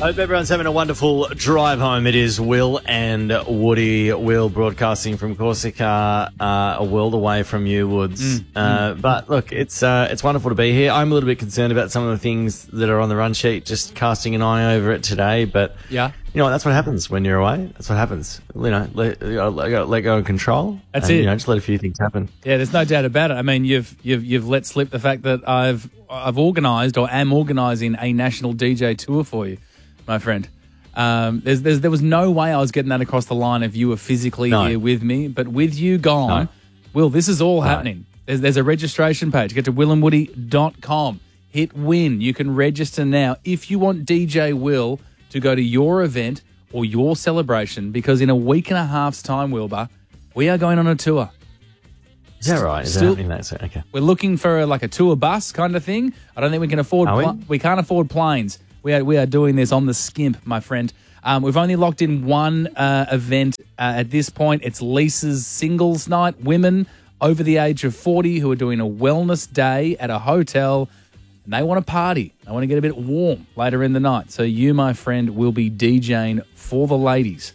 Hope everyone's having a wonderful drive home. It is Will and Woody. Will broadcasting from Corsica, a world away from you, Woods. But look, it's wonderful to be here. I'm a little bit concerned about some of the things that are on the run sheet, just casting an eye over it today. But yeah, you know, that's what happens when you're away. That's what happens. You know, let go of control. That's and, it. You know, just let a few things happen. Yeah, there's no doubt about it. I mean, you've let slip the fact that I've organised or am organising a national DJ tour for you, my friend. There was no way I was getting that across the line if you were physically here with me. But with you gone, Will, this is all happening. There's a registration page. Get to willandwoody.com. Hit win. You can register now if you want DJ Will to go to your event or your celebration, because in a week and a half's time, Wilbur, we are going on a tour. Is that right? Is that happening? That's it. Okay. We're looking for a tour bus kind of thing. I don't think we can afford. We can't afford planes. We are doing this on the skimp, my friend. We've only locked in one event at this point. It's Lisa's singles night. Women over the age of 40 who are doing a wellness day at a hotel, and they want to party. They want to get a bit warm later in the night. So you, my friend, will be DJing for the ladies.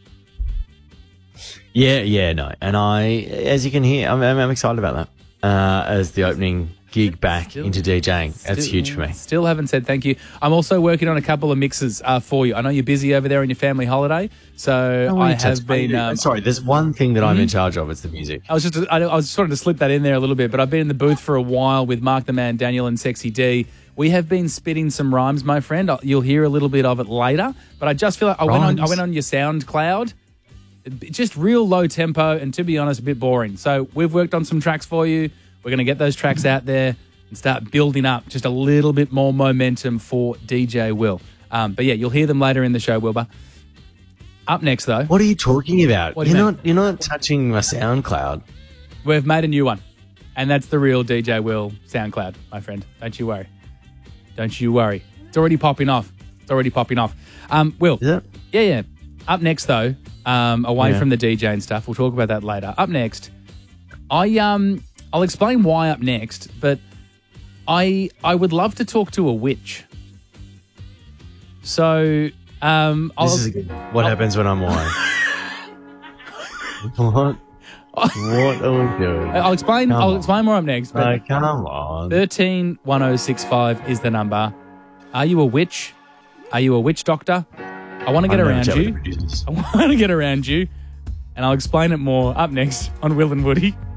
Yeah, no. And as you can hear, I'm excited about that as the opening gig back into DJing. That's huge for me. Still haven't said thank you. I'm also working on a couple of mixes for you. I know you're busy over there on your family holiday, so I have been... sorry, there's one thing that I'm in charge of. It's the music. I was just wanting to slip that in there a little bit, but I've been in the booth for a while with Mark the Man, Daniel and Sexy D. We have been spitting some rhymes, my friend. You'll hear a little bit of it later, but I just feel like I went on your SoundCloud. Just real low tempo and, to be honest, a bit boring. So we've worked on some tracks for you. We're going to get those tracks out there and start building up just a little bit more momentum for DJ Will. But yeah, you'll hear them later in the show, Wilbur. Up next, though. What are you talking about? What do you mean? You're not touching my SoundCloud. We've made a new one, and that's the real DJ Will SoundCloud, my friend. Don't you worry. Don't you worry. It's already popping off. Will. Is it? Yeah. Up next, though, away from the DJ and stuff, we'll talk about that later. Up next, I'll explain why up next, but I would love to talk to a witch. So, what happens when I'm away? What? What are we doing? I'll explain more up next. But come on. 131065 is the number. Are you a witch? Are you a witch doctor? I want to get around you. I want to get around you, and I'll explain it more up next on Will and Woody.